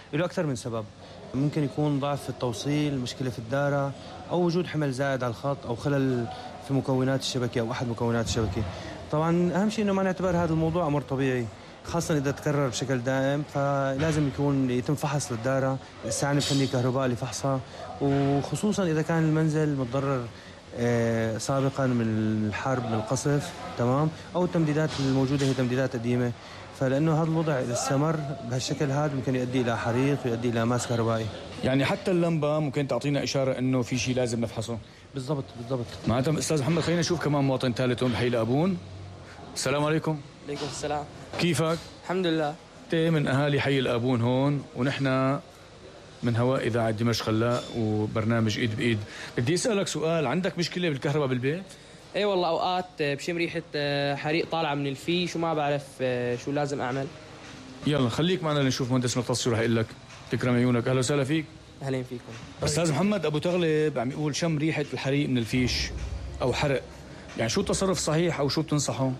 له أكثر من سبب. ممكن يكون ضعف في التوصيل، مشكلة في الدارة، أو وجود حمل زائد على الخط، أو خلل في مكونات الشبكة أو أحد مكونات الشبكة. طبعا أهم شيء إنه ما نعتبر هذا الموضوع أمر طبيعي، خاصة إذا تكرر بشكل دائم، فلازم يتم فحص للدارة، استعانة بفني كهرباء لفحصها، وخصوصا إذا كان المنزل متضرر سابقا من الحرب، من القصف، تمام، أو التمديدات الموجودة هي تمديدات قديمة. فلأنه هذا الوضع إذا استمر بهالشكل هذا ممكن يؤدي إلى حريق ويؤدي إلى ماس كهربائي. يعني حتى اللمبة ممكن تعطينا إشارة إنه في شيء لازم نفحصه. بالضبط بالضبط. معناتها أستاذ محمد خلينا نشوف كمان مواطن ثالث هون بحي الآبون. السلام عليكم. عليكم السلام. كيفك؟ الحمد لله. أنت من أهالي حي الآبون هون، ونحن من هواء إذاعة دمشق خلاء وبرنامج إيد بإيد. بدي أسألك سؤال، عندك مشكلة بالكهرباء بالبيت؟ اي والله اوقات بشم ريحه حريق طالعه من الفيش وما بعرف شو لازم اعمل. يلا خليك معنا لنشوف مهندس مختص شو رح يقول لك. تكرم عيونك. اهلا وسهلا فيك. اهلين فيكم. استاذ محمد ابو تغلب عم يقول شم ريحه الحريق من الفيش او حرق، يعني شو التصرف صحيح او شو بتنصحه؟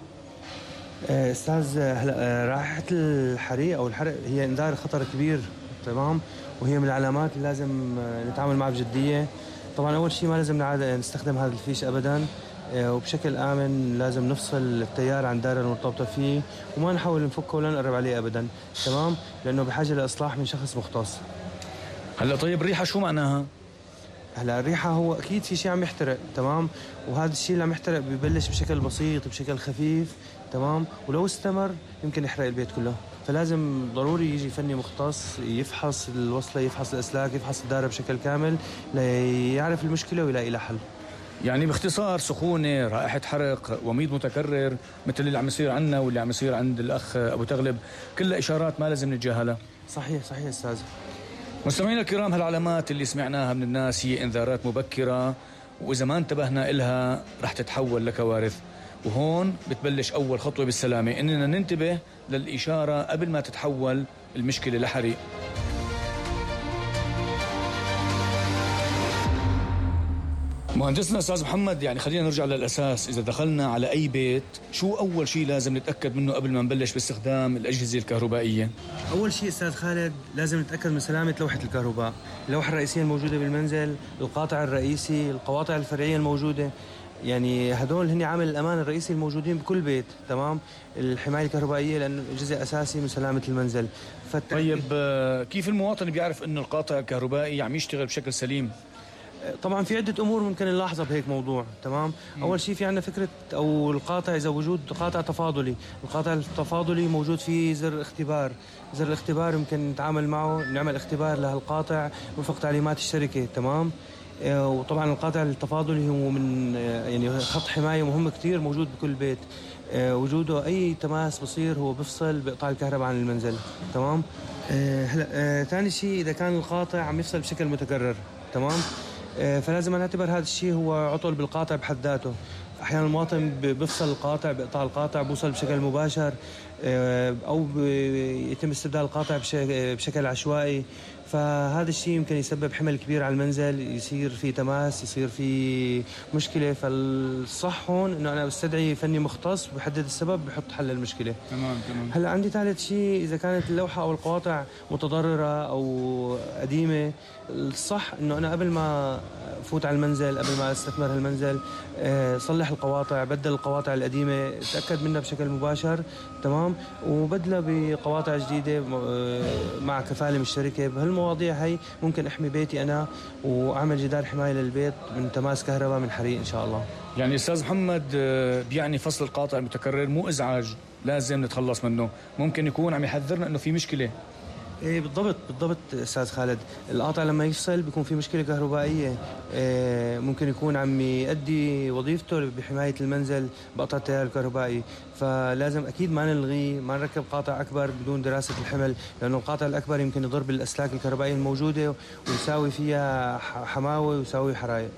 استاذ هلا رائحه الحريق او الحرق هي انذار خطر كبير، تمام، وهي من العلامات اللي لازم نتعامل معها بجديه. طبعا اول شيء ما لازم نستخدم هذا الفيش ابدا، وبشكل آمن لازم نفصل التيار عن الدائرة المرتبطة فيه، وما نحاول نفكه ولا نقرب عليه أبدا، تمام، لأنه بحاجة لإصلاح من شخص مختص. هلا طيب الريحة شو معناها؟ هلا الريحة هو أكيد في شيء عم يحترق، تمام، وهذا الشيء اللي عم يحترق ببلش بشكل بسيط بشكل خفيف، تمام، ولو استمر يمكن يحرق البيت كله. فلازم ضروري يجي فني مختص يفحص الوصلة، يفحص الأسلاك، يفحص الدائرة بشكل كامل ليعرف المشكلة ويلاقي لها حل. يعني باختصار سخونة، رائحة حرق، وميض متكرر مثل اللي عم يصير عنا واللي عم يصير عند الأخ أبو تغلب، كلها إشارات ما لازم نتجاهلها. صحيح صحيح أستاذ. مستمعينا الكرام، هالعلامات اللي سمعناها من الناس هي إنذارات مبكرة، وإذا ما انتبهنا إلها رح تتحول لكوارث. وهون بتبلش أول خطوة بالسلامة، إننا ننتبه للإشارة قبل ما تتحول المشكلة لحريق. مهندسنا أستاذ محمد، يعني خلينا نرجع للأساس. إذا دخلنا على أي بيت شو أول شيء لازم نتأكد منه قبل ما نبلش باستخدام الأجهزة الكهربائية؟ أول شيء أستاذ خالد لازم نتأكد من سلامة لوحة الكهرباء، اللوحة الرئيسية الموجودة بالمنزل، القاطع الرئيسي، القواطع الفرعية الموجودة، يعني هدول هن عامل الأمان الرئيسي الموجودين بكل بيت، تمام. الحماية الكهربائية لأنه جزء أساسي من سلامة المنزل. طيب كيف المواطن بيعرف إنه القاطع الكهربائي عم يشتغل بشكل سليم؟ طبعا في عدة أمور ممكن نلاحظها بهيك موضوع، تمام. أول شيء في عندنا فكرة أو القاطع، إذا وجود قاطع تفاضلي، القاطع التفاضلي موجود فيه زر اختبار. زر الاختبار يمكن نتعامل معه، نعمل اختبار لهالقاطع وفق تعليمات الشركة، تمام. وطبعا القاطع التفاضلي هو من يعني خط حماية مهم كتير موجود بكل بيت. وجوده أي تماس بصير هو بفصل بقطاع الكهرباء عن المنزل، تمام. هلا ثاني شيء إذا كان القاطع عم يفصل بشكل متكرر، تمام، فلازم نعتبر هذا الشيء هو عطل بالقاطع بحد ذاته. احيانا المواطن بيفصل القاطع، بيقطع القاطع، بوصل بشكل مباشر، او يتم استبدال القاطع بشكل عشوائي. فهذا الشيء يمكن يسبب حمل كبير على المنزل، يصير في تماس، يصير في مشكله. فالصح هون انه انا بستدعي فني مختص بحدد السبب، بحط حل المشكله. تمام. هلا عندي ثالث شيء، اذا كانت اللوحه او القواطع متضرره او قديمه، الصح انه انا قبل ما فوت على المنزل، قبل ما استثمر هالمنزل، صلح القواطع، بدل القواطع القديمه، تاكد منها بشكل مباشر، تمام، وبدلها بقواطع جديده مع كفاله من الشركه. بهالمواضيع هي ممكن احمي بيتي انا واعمل جدار حمايه للبيت من تماس كهرباء، من حريق ان شاء الله. يعني استاذ محمد بيعني فصل القاطع المتكرر مو ازعاج لازم نتخلص منه، ممكن يكون عم يحذرنا انه في مشكله. ايه بالضبط بالضبط استاذ خالد. القاطع لما يفصل بيكون في مشكله كهربائيه، ممكن يكون عم يؤدي وظيفته بحمايه المنزل بقطع التيار الكهربائي. فلازم اكيد ما نلغيه، ما نركب قاطع اكبر بدون دراسه الحمل، لانه القاطع الاكبر يمكن يضر بالاسلاك الكهربائيه الموجوده ويساوي فيها حماوه ويساوي حرائق.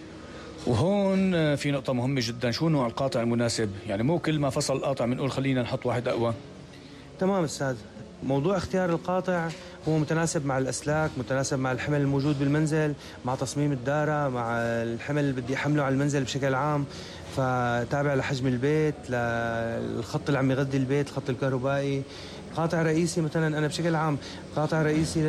وهون في نقطة مهمة جدا، شو نوع القاطع المناسب؟ يعني مو كل ما فصل القاطع بنقول خلينا نحط واحد أقوى. تمام أستاذ. موضوع اختيار القاطع هو متناسب مع الأسلاك، متناسب مع الحمل الموجود بالمنزل، مع تصميم الدارة، مع الحمل اللي بدي أحمله على المنزل بشكل عام. فتابع لحجم البيت، للخط اللي عم يغذي البيت، الخط الكهربائي. قاطع رئيسي مثلا، أنا بشكل عام قاطع رئيسي